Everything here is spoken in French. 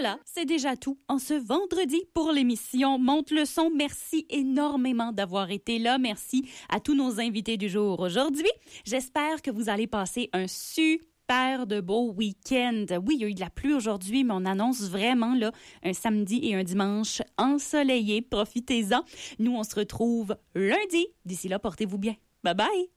voilà, c'est déjà tout en ce vendredi pour l'émission Monte le son. Merci énormément d'avoir été là. Merci à tous nos invités du jour aujourd'hui. J'espère que vous allez passer un super de beau week-end. Oui, il y a eu de la pluie aujourd'hui, mais on annonce vraiment là un samedi et un dimanche ensoleillés. Profitez-en. Nous, on se retrouve lundi. D'ici là, portez-vous bien. Bye bye!